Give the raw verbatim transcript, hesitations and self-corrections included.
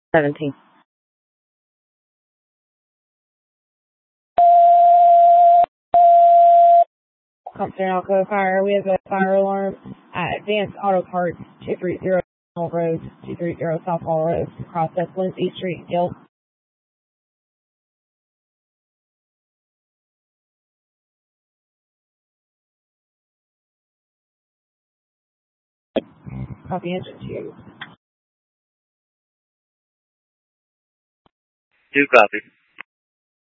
seventeen. Compton Alco Fire, we have a fire alarm at Advanced Auto Parts, two thirty Road, two thirty South Hall Road, across West Lindsay Street, Guild. Copy engine two. Two copy.